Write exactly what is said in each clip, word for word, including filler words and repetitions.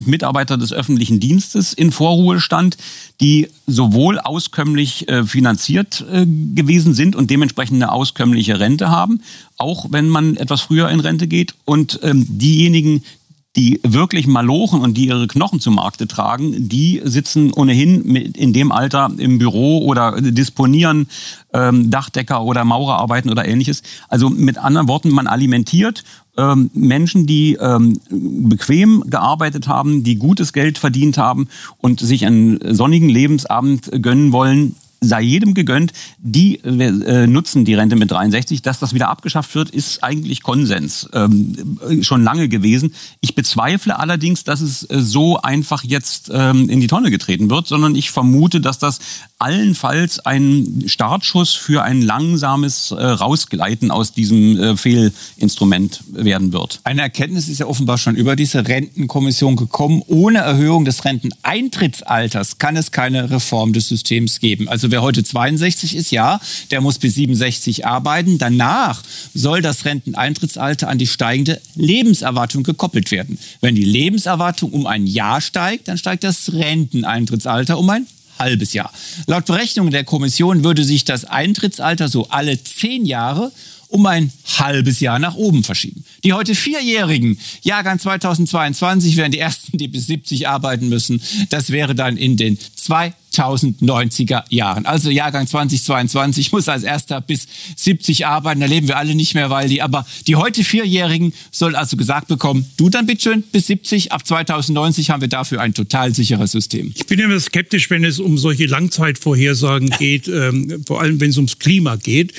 Mitarbeiter des öffentlichen Dienstes in Vorruhestand, die sowohl auskömmlich äh, finanziert äh, gewesen sind und dementsprechend eine auskömmliche Rente haben, auch wenn man etwas früher in Rente geht. Und ähm, diejenigen, die wirklich malochen und die ihre Knochen zu Markte tragen, die sitzen ohnehin mit in dem Alter im Büro oder disponieren ähm, Dachdecker oder Maurerarbeiten oder Ähnliches. Also mit anderen Worten, man alimentiert ähm, Menschen, die ähm, bequem gearbeitet haben, die gutes Geld verdient haben und sich einen sonnigen Lebensabend gönnen wollen. Sei jedem gegönnt, die äh, nutzen die Rente mit dreiundsechzig. Dass das wieder abgeschafft wird, ist eigentlich Konsens ähm, schon lange gewesen. Ich bezweifle allerdings, dass es äh, so einfach jetzt ähm, in die Tonne getreten wird, sondern ich vermute, dass das allenfalls ein Startschuss für ein langsames äh, Rausgleiten aus diesem äh, Fehlinstrument werden wird. Eine Erkenntnis ist ja offenbar schon über diese Rentenkommission gekommen. Ohne Erhöhung des Renteneintrittsalters kann es keine Reform des Systems geben. Also wer heute zweiundsechzig ist, ja, der muss bis siebenundsechzig arbeiten. Danach soll das Renteneintrittsalter an die steigende Lebenserwartung gekoppelt werden. Wenn die Lebenserwartung um ein Jahr steigt, dann steigt das Renteneintrittsalter um ein halbes Jahr. Laut Berechnungen der Kommission würde sich das Eintrittsalter so alle zehn Jahre um ein halbes Jahr nach oben verschieben. Die heute Vierjährigen, Jahrgang zweitausendzweiundzwanzig, wären die Ersten, die bis siebzig arbeiten müssen. Das wäre dann in den zweitausendneunziger Jahren. Also Jahrgang zweitausendzweiundzwanzig muss als Erster bis siebzig arbeiten. Da leben wir alle nicht mehr, weil die, aber die heute Vierjährigen sollen also gesagt bekommen, du dann bitteschön bis siebzig, ab zweitausendneunzig haben wir dafür ein total sicheres System. Ich bin immer skeptisch, wenn es um solche Langzeitvorhersagen geht, ähm, vor allem wenn es ums Klima geht.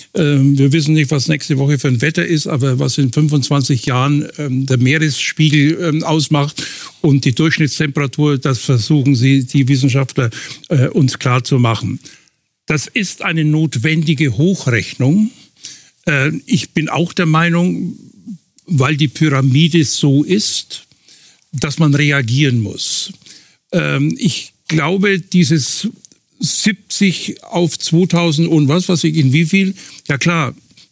Wir wissen nicht, was nächste Woche für ein Wetter ist, aber was in fünfundzwanzig Jahren ähm, der Meeresspiegel ähm, ausmacht und die Durchschnittstemperatur, das versuchen sie, die Wissenschaftler, äh, uns klar zu machen. Das ist eine notwendige Hochrechnung. Äh, ich bin auch der Meinung, weil die Pyramide so ist, dass man reagieren muss. Ähm, ich glaube, dieses siebzig auf zweitausend und was, was ich in wie viel? Ja klar,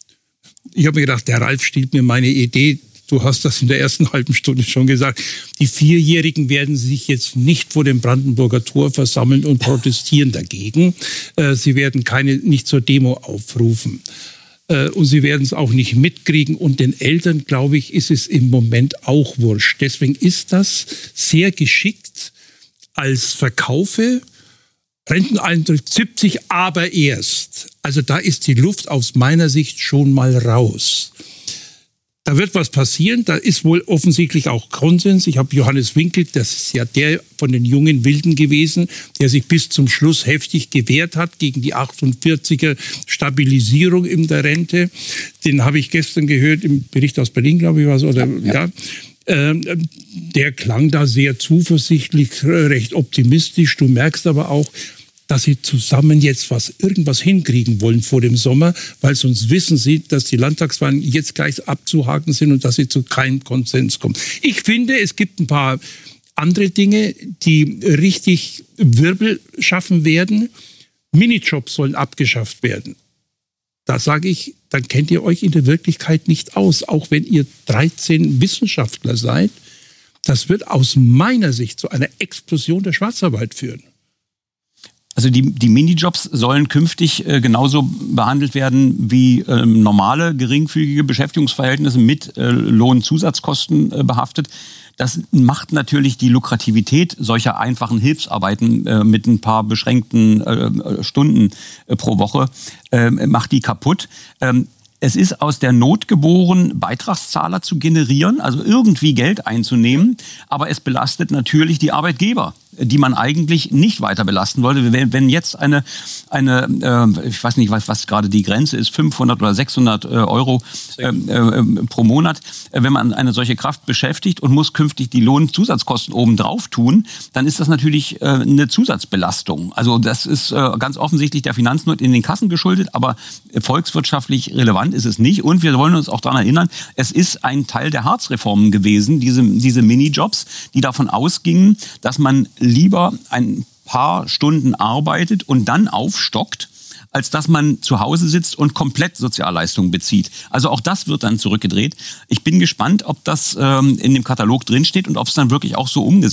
ich habe mir gedacht, der Ralf stiehlt mir meine Idee. Du hast das in der ersten halben Stunde schon gesagt. Die Vierjährigen werden sich jetzt nicht vor dem Brandenburger Tor versammeln und protestieren dagegen. Sie werden keine, nicht zur Demo aufrufen. Und sie werden es auch nicht mitkriegen. Und den Eltern, glaube ich, ist es im Moment auch wurscht. Deswegen ist das sehr geschickt als Verkaufe. Renteneintritt siebzig, aber erst. Also da ist die Luft aus meiner Sicht schon mal raus. Da wird was passieren, da ist wohl offensichtlich auch Konsens. Ich habe Johannes Winkel, das ist ja der von den jungen Wilden gewesen, der sich bis zum Schluss heftig gewehrt hat gegen die achtundvierziger Stabilisierung in der Rente. Den habe ich gestern gehört im Bericht aus Berlin, glaube ich, war es, oder ja. ja. Ähm, der klang da sehr zuversichtlich, recht optimistisch. Du merkst aber auch, dass sie zusammen jetzt was irgendwas hinkriegen wollen vor dem Sommer, weil sonst wissen sie, dass die Landtagswahlen jetzt gleich abzuhaken sind und dass sie zu keinem Konsens kommen. Ich finde, es gibt ein paar andere Dinge, die richtig Wirbel schaffen werden. Minijobs sollen abgeschafft werden. Da sage ich, dann kennt ihr euch in der Wirklichkeit nicht aus, auch wenn ihr dreizehn Wissenschaftler seid. Das wird aus meiner Sicht zu einer Explosion der Schwarzarbeit führen. Also die, die Minijobs sollen künftig äh, genauso behandelt werden wie äh, normale, geringfügige Beschäftigungsverhältnisse mit äh, Lohnzusatzkosten äh, behaftet. Das macht natürlich die Lukrativität solcher einfachen Hilfsarbeiten äh, mit ein paar beschränkten äh, Stunden äh, pro Woche, äh, macht die kaputt. Ähm, Es ist aus der Not geboren, Beitragszahler zu generieren, also irgendwie Geld einzunehmen. Aber es belastet natürlich die Arbeitgeber, die man eigentlich nicht weiter belasten wollte. Wenn, wenn jetzt eine, eine äh, ich weiß nicht, was, was gerade die Grenze ist, fünfhundert oder sechshundert äh, Euro äh, äh, pro Monat, äh, wenn man eine solche Kraft beschäftigt und muss künftig die Lohnzusatzkosten obendrauf tun, dann ist das natürlich äh, eine Zusatzbelastung. Also das ist äh, ganz offensichtlich der Finanznot in den Kassen geschuldet, aber volkswirtschaftlich relevant ist es nicht. Und wir wollen uns auch daran erinnern, es ist ein Teil der Hartz-Reformen gewesen, diese, diese Minijobs, die davon ausgingen, dass man lieber ein paar Stunden arbeitet und dann aufstockt, als dass man zu Hause sitzt und komplett Sozialleistungen bezieht. Also auch das wird dann zurückgedreht. Ich bin gespannt, ob das ähm, in dem Katalog drinsteht und ob es dann wirklich auch so umgesetzt